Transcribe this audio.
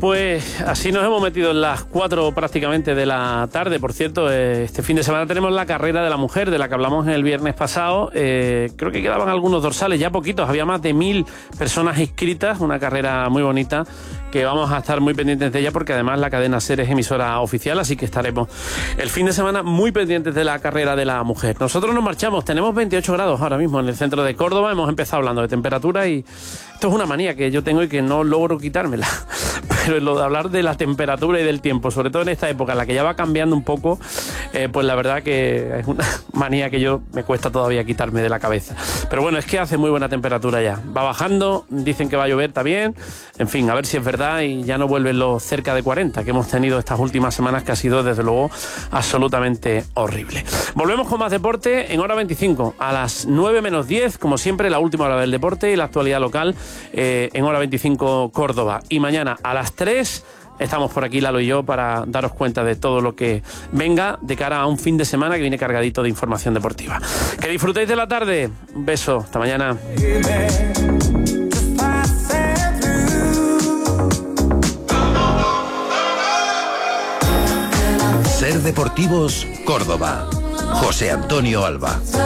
Pues así nos hemos metido en las 4 prácticamente de la tarde. Por cierto, este fin de semana tenemos la carrera de la mujer, de la que hablamos el viernes pasado. Creo que quedaban algunos dorsales, ya poquitos. Había más de 1000 personas inscritas, una carrera muy bonita que vamos a estar muy pendientes de ella, porque además la cadena SER es emisora oficial, así que estaremos el fin de semana muy pendientes de la carrera de la mujer. Nosotros nos marchamos, tenemos 28 grados ahora mismo en el centro de Córdoba. Hemos empezado hablando de temperatura y esto es una manía que yo tengo y que no logro quitármela. Pero lo de hablar de la temperatura y del tiempo, sobre todo en esta época en la que ya va cambiando un poco, pues la verdad que es una manía que yo me cuesta todavía quitarme de la cabeza. Pero bueno, es que hace muy buena temperatura ya. Va bajando, dicen que va a llover también. En fin, a ver si es verdad y ya no vuelven los cerca de 40 que hemos tenido estas últimas semanas, que ha sido desde luego absolutamente horrible. Volvemos con más deporte en hora 25, a las 9 menos 10, como siempre, la última hora del deporte y la actualidad local en hora 25 Córdoba. Y mañana a las 3 estamos por aquí, Lalo y yo, para daros cuenta de todo lo que venga de cara a un fin de semana que viene cargadito de información deportiva. Que disfrutéis de la tarde. Un beso. Hasta mañana. SER Deportivos, Córdoba. José Antonio Alba.